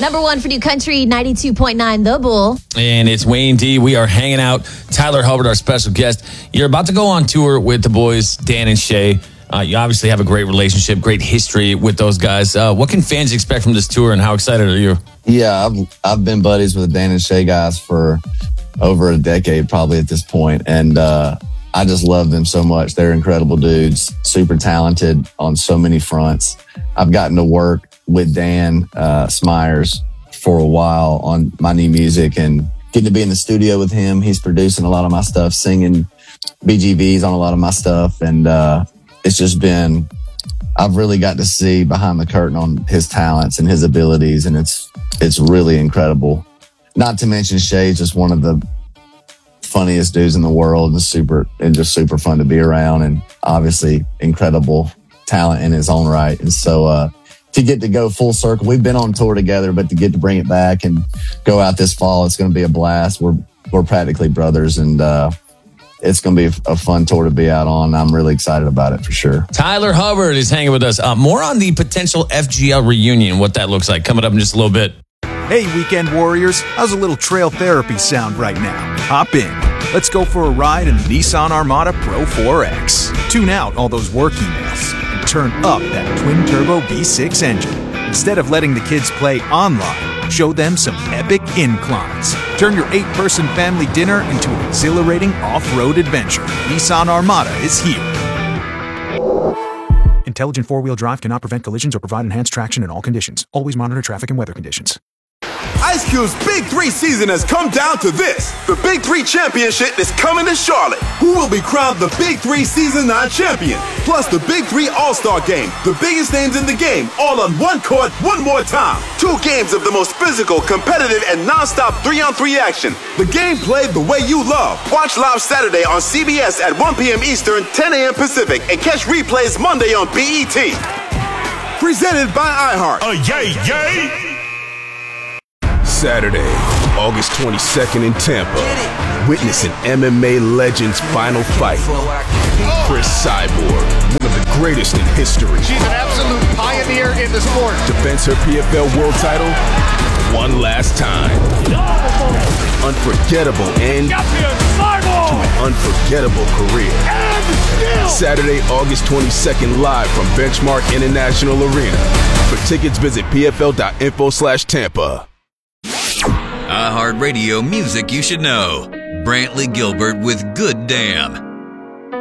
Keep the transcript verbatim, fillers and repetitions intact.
Number one for New Country, ninety-two point nine The Bull. And it's Wayne D. We are hanging out. Tyler Hubbard, our special guest. You're about to go on tour with the boys, Dan and Shay. Uh, you obviously have a great relationship, great history with those guys. Uh, what can fans expect from this tour, and how excited are you? Yeah, I've, I've been buddies with the Dan and Shay guys for over a decade, probably at this point. And uh, I just love them so much. They're incredible dudes, super talented on so many fronts. I've gotten to work with Dan uh, Smyers for a while on my new music and getting to be in the studio with him. He's producing a lot of my stuff, singing B G Vs on a lot of my stuff. And uh, it's just been, I've really got to see behind the curtain on his talents and his abilities. And it's, it's really incredible. Not to mention Shay's just one of the funniest dudes in the world and super, and just super fun to be around, and obviously incredible talent in his own right. And so, uh, to get to go full circle, we've been on tour together, but to get to bring it back and go out this fall, it's going to be a blast. We're, we're practically brothers, and, uh, it's going to be a fun tour to be out on. I'm really excited about it for sure. Tyler Hubbard is hanging with us. Uh, more on the potential F G L reunion, what that looks like, coming up in just a little bit. Hey, Weekend Warriors, how's a little trail therapy sound right now? Hop in. Let's go for a ride in the Nissan Armada Pro four X. Tune out all those work emails and turn up that twin-turbo V six engine. Instead of letting the kids play online, show them some epic inclines. Turn your eight-person family dinner into an exhilarating off-road adventure. Nissan Armada is here. Intelligent four-wheel drive cannot prevent collisions or provide enhanced traction in all conditions. Always monitor traffic and weather conditions. Ice Cube's Big Three season has come down to this. The Big Three Championship is coming to Charlotte. Who will be crowned the Big Three Season nine champion? Plus the Big Three All-Star Game. The biggest names in the game, all on one court, one more time. Two games of the most physical, competitive, and non-stop three-on-three action. The game played the way you love. Watch live Saturday on C B S at one p.m. Eastern, ten a.m. Pacific, and catch replays Monday on B E T. Presented by iHeart. Uh, yay, yay! Saturday, August twenty-second in Tampa. Witness an M M A legend's final fight. Chris Cyborg, one of the greatest in history. She's an absolute pioneer in the sport. Defends her P F L world title one last time. Unforgettable end to an unforgettable career. Saturday, August twenty-second, live from Benchmark International Arena. For tickets, visit pfl.info slash Tampa. iHeartRadio music you should know. Brantley Gilbert with Good Damn.